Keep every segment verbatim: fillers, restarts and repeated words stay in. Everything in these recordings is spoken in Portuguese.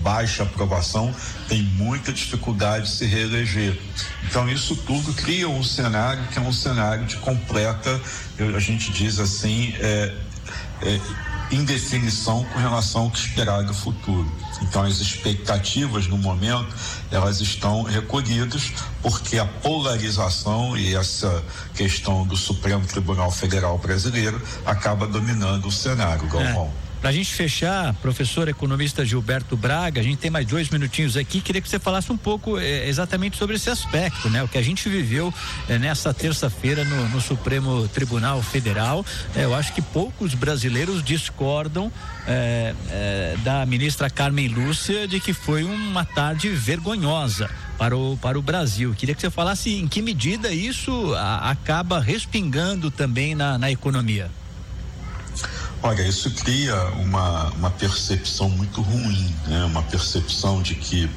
baixa aprovação, tem muita dificuldade de se reeleger. Então isso tudo cria um cenário que é um cenário de completa, a gente diz assim, é, é, indefinição com relação ao que esperar do futuro. Então as expectativas no momento, elas estão recolhidas porque a polarização e essa questão do Supremo Tribunal Federal Brasileiro acaba dominando o cenário, Galvão. É. Para a gente fechar, professor economista Gilberto Braga, a gente tem mais dois minutinhos aqui, queria que você falasse um pouco eh, exatamente sobre esse aspecto, né? O que a gente viveu eh, nessa terça-feira no, no Supremo Tribunal Federal, eh, eu acho que poucos brasileiros discordam eh, eh, da ministra Carmen Lúcia de que foi uma tarde vergonhosa para o, para o Brasil. Queria que você falasse em que medida isso a, acaba respingando também na, na economia. Olha, isso cria uma, uma percepção muito ruim, né? Uma percepção de que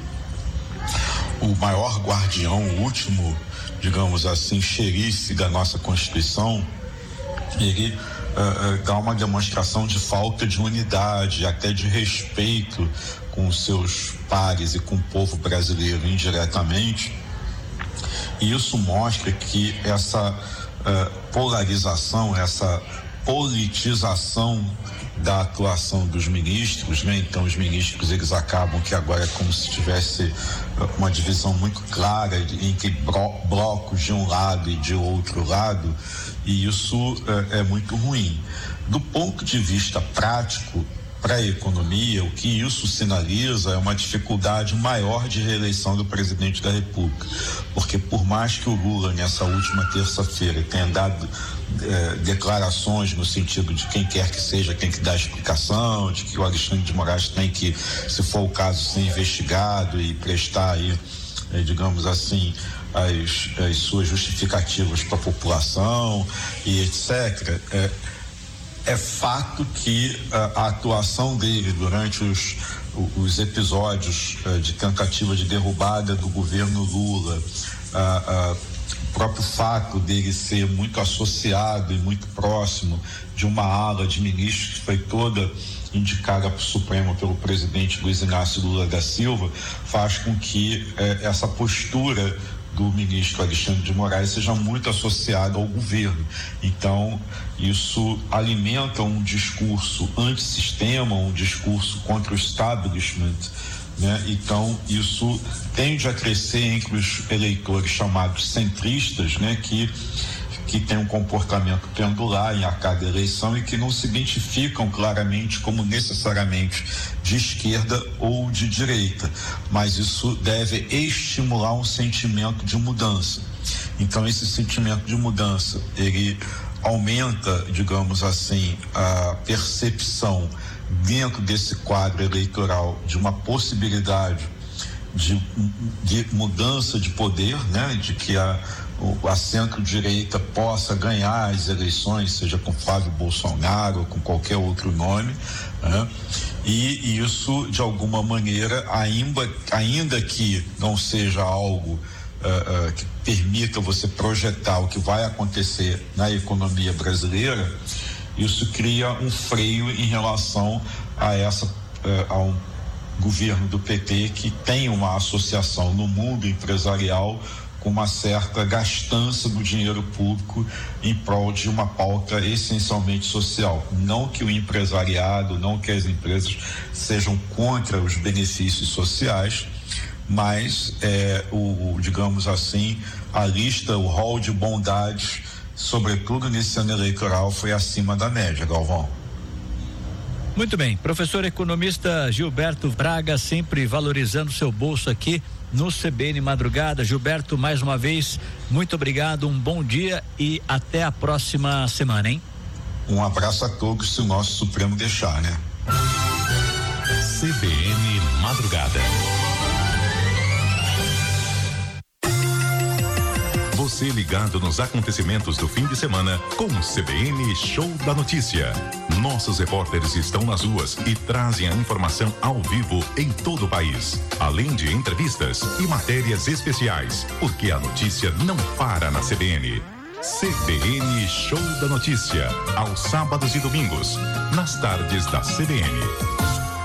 o maior guardião, o último, digamos assim, xerife da nossa Constituição, ele uh, uh, dá uma demonstração de falta de unidade, até de respeito com os seus pares e com o povo brasileiro indiretamente. E isso mostra que essa uh, polarização, essa politização da atuação dos ministros, né? Então os ministros, eles acabam que agora é como se tivesse uma divisão muito clara entre blocos de um lado e de outro lado, e isso é, é muito ruim. Do ponto de vista prático, para a economia, o que isso sinaliza é uma dificuldade maior de reeleição do presidente da República, porque por mais que o Lula nessa última terça-feira tenha dado eh, declarações no sentido de quem quer que seja tem que dar explicação, de que o Alexandre de Moraes tem que, se for o caso, ser investigado e prestar aí, eh, digamos assim, as, as suas justificativas para a população e etcétera, eh, é fato que uh, a atuação dele durante os, os episódios uh, de tentativa de derrubada do governo Lula, uh, uh, o próprio fato dele ser muito associado e muito próximo de uma ala de ministros que foi toda indicada para o Supremo pelo presidente Luiz Inácio Lula da Silva, faz com que uh, essa postura do ministro Alexandre de Moraes seja muito associado ao governo. Então, isso alimenta um discurso antissistema, um discurso contra o establishment, né? Então, isso tende a crescer entre os eleitores chamados centristas, né? Que que tem um comportamento pendular em a cada eleição e que não se identificam claramente como necessariamente de esquerda ou de direita, mas isso deve estimular um sentimento de mudança. Então esse sentimento de mudança, ele aumenta, digamos assim, a percepção dentro desse quadro eleitoral de uma possibilidade de, de mudança de poder, né? De que a a centro-direita possa ganhar as eleições, seja com Flávio Bolsonaro ou com qualquer outro nome, né? E isso, de alguma maneira, ainda, ainda que não seja algo uh, uh, que permita você projetar o que vai acontecer na economia brasileira, isso cria um freio em relação a essa, uh, a um governo do P T que tem uma associação no mundo empresarial com uma certa gastança do dinheiro público em prol de uma pauta essencialmente social. Não que o empresariado, não que as empresas sejam contra os benefícios sociais, mas é, o, o, digamos assim, a lista, o rol de bondades, sobretudo nesse ano eleitoral, foi acima da média, Galvão. Muito bem, professor economista Gilberto Braga, sempre valorizando seu bolso aqui no C B N Madrugada. Gilberto, mais uma vez, muito obrigado, um bom dia e até a próxima semana, hein? Um abraço a todos, se o nosso Supremo deixar, né? C B N Madrugada. Você ligado nos acontecimentos do fim de semana com o C B N Show da Notícia. Nossos repórteres estão nas ruas e trazem a informação ao vivo em todo o país, além de entrevistas e matérias especiais, porque a notícia não para na C B N. C B N Show da Notícia, aos sábados e domingos, nas tardes da C B N.